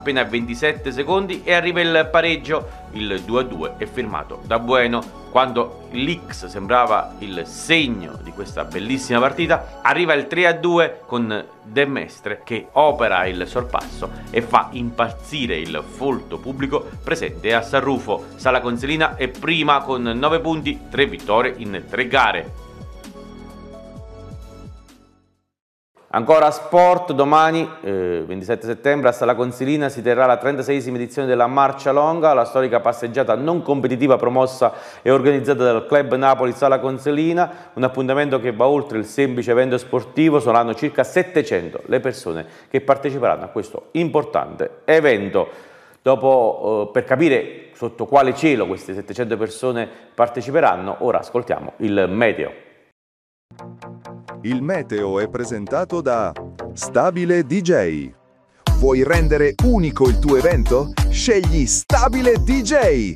Appena 27 secondi e arriva il pareggio. Il 2-2 è firmato da Bueno. Quando l'X sembrava il segno di questa bellissima partita, arriva il 3-2 con De Mestre che opera il sorpasso e fa impazzire il folto pubblico presente a San Rufo. Sala Consilina è prima con 9 punti, 3 vittorie in 3 gare. Ancora sport, domani 27 settembre a Sala Consilina si terrà la 36esima edizione della Marcia Longa, la storica passeggiata non competitiva promossa e organizzata dal Club Napoli Sala Consilina, un appuntamento che va oltre il semplice evento sportivo. Saranno circa 700 le persone che parteciperanno a questo importante evento. Dopo, per capire sotto quale cielo queste 700 persone parteciperanno, ora ascoltiamo il meteo. Il meteo è presentato da Stabile DJ. Vuoi rendere unico il tuo evento? Scegli Stabile DJ.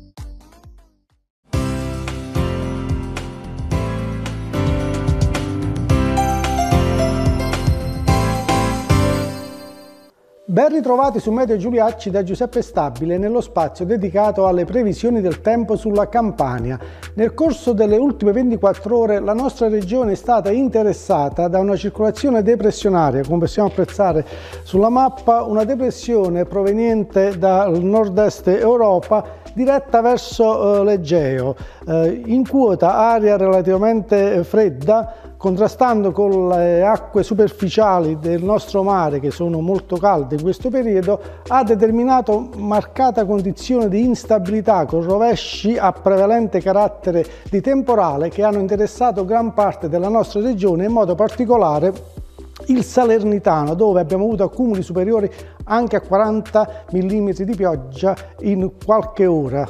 Ben ritrovati su Meteo Giuliacci da Giuseppe Stabile nello spazio dedicato alle previsioni del tempo sulla Campania. Nel corso delle ultime 24 ore la nostra regione è stata interessata da una circolazione depressionaria, come possiamo apprezzare sulla mappa, una depressione proveniente dal nord-est Europa diretta verso l'Egeo, in quota aria relativamente fredda, contrastando con le acque superficiali del nostro mare che sono molto calde in questo periodo, ha determinato marcata condizione di instabilità con rovesci a prevalente carattere di temporale che hanno interessato gran parte della nostra regione, in modo particolare il Salernitano, dove abbiamo avuto accumuli superiori anche a 40 mm di pioggia in qualche ora.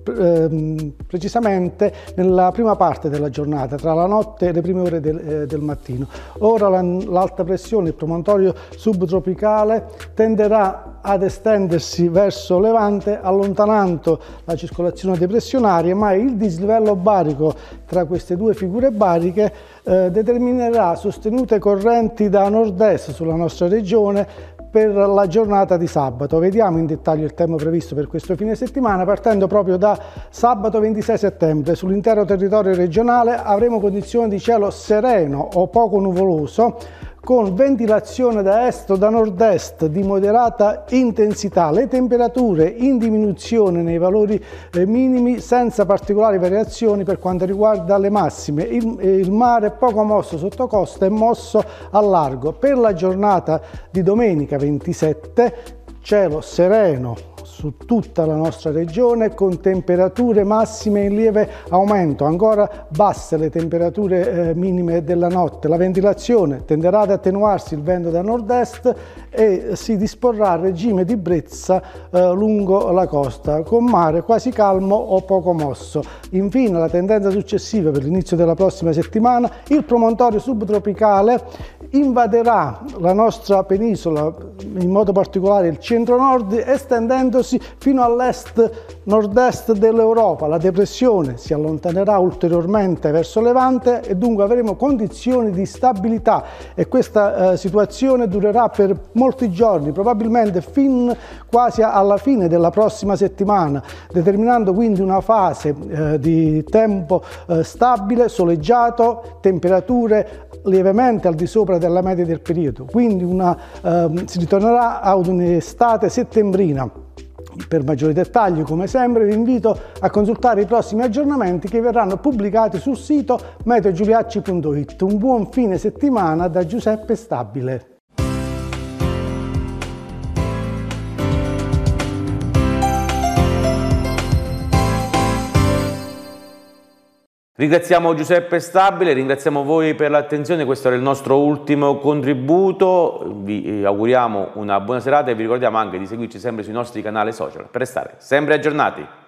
Precisamente nella prima parte della giornata, tra la notte e le prime ore del mattino. Ora l'alta pressione, il promontorio subtropicale, tenderà ad estendersi verso levante, allontanando la circolazione depressionaria, ma il dislivello barico tra queste due figure bariche determinerà sostenute correnti da nord-est sulla nostra regione per la giornata di sabato. Vediamo in dettaglio il tempo previsto per questo fine settimana, partendo proprio da sabato 26 settembre. Sull'intero territorio regionale avremo condizioni di cielo sereno o poco nuvoloso, con ventilazione da est o da nord-est di moderata intensità. Le temperature in diminuzione nei valori minimi, senza particolari variazioni per quanto riguarda le massime. Il mare poco mosso sotto costa e mosso al largo. Per la giornata di domenica 27, cielo sereno su tutta la nostra regione, con temperature massime in lieve aumento, ancora basse le temperature minime della notte. La ventilazione tenderà ad attenuarsi, il vento da nord-est, e si disporrà a regime di brezza lungo la costa, con mare quasi calmo o poco mosso. Infine, la tendenza successiva per l'inizio della prossima settimana, il promontorio subtropicale invaderà la nostra penisola, in modo particolare il centro-nord, estendendosi fino all'est-nord-est dell'Europa. La depressione si allontanerà ulteriormente verso levante e dunque avremo condizioni di stabilità, e questa situazione durerà per molti giorni, probabilmente fin quasi alla fine della prossima settimana, determinando quindi una fase di tempo stabile, soleggiato, temperature lievemente al di sopra della media del periodo, quindi si ritornerà ad un'estate settembrina. Per maggiori dettagli, come sempre, vi invito a consultare i prossimi aggiornamenti che verranno pubblicati sul sito meteogiuliacci.it. Un buon fine settimana da Giuseppe Stabile. Ringraziamo Giuseppe Stabile, ringraziamo voi per l'attenzione, questo era il nostro ultimo contributo, vi auguriamo una buona serata e vi ricordiamo anche di seguirci sempre sui nostri canali social per restare sempre aggiornati.